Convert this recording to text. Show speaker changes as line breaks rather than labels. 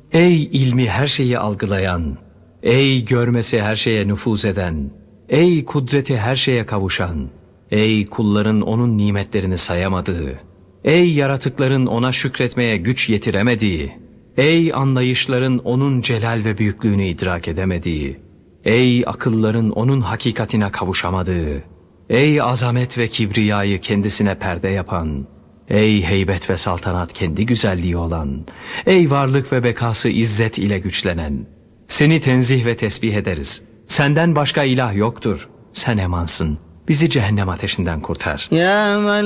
Ey ilmi her şeyi algılayan, ey görmesi her şeye nüfuz eden, ey kudreti her şeye kavuşan, ey kulların onun nimetlerini sayamadığı, ey yaratıkların ona şükretmeye güç yetiremediği, ey anlayışların onun celal ve büyüklüğünü idrak edemediği, ey akılların onun hakikatine kavuşamadığı, ey azamet ve kibriyayı kendisine perde yapan, ey heybet ve saltanat kendi güzelliği olan, ey varlık ve bekası izzet ile güçlenen, seni tenzih ve tesbih ederiz. Senden başka ilah yoktur. Sen emansın. Bizi cehennem ateşinden kurtar.
Ya